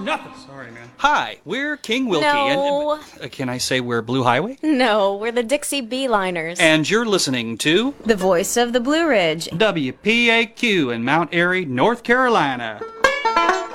nothing. Sorry, man. Hi, we're King Wilkie. No. And, can I say we're Blue Highway? No, we're the Dixie Beeliners. And you're listening to The voice of the Blue Ridge. WPAQ in Mount Airy, North Carolina.